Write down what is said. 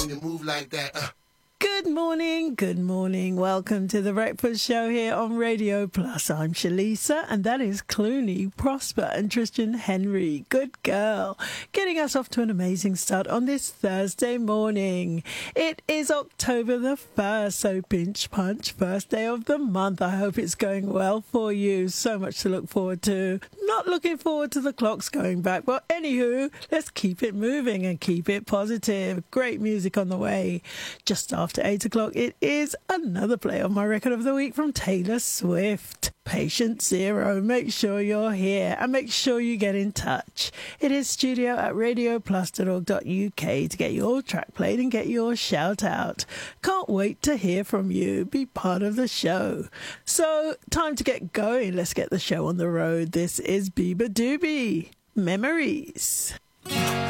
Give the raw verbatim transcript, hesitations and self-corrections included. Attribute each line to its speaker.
Speaker 1: when you move like that. Uh.
Speaker 2: Good morning, good morning. Welcome to The Breakfast Show here on Radio Plus. I'm Shalisa, and that is Clooney, Prosper, and Tristan Henry. Good girl. Getting us off to an amazing start on this Thursday morning. It is October the first, so pinch punch, first day of the month. I hope it's going well for you. So much to look forward to. Not looking forward to the clocks going back, but anywho, let's keep it moving and keep it positive. Great music on the way. Just after After eight o'clock, it is another play on my record of the week from Taylor Swift. Patient Zero. Make sure you're here and make sure you get in touch. It is studio at radio plus dot org dot U K to get your track played and get your shout out. Can't wait to hear from you. Be part of the show. So, time to get going. Let's get the show on the road. This is Bieber Doobie. Memories.